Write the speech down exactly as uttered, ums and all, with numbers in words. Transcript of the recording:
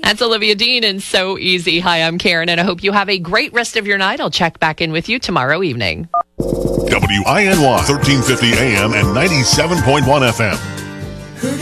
That's Olivia Dean and So Easy. Hi, I'm Karen, and I hope you have a great rest of your night. I'll check back in with you tomorrow evening. W I N Y thirteen fifty A M and ninety-seven point one F M.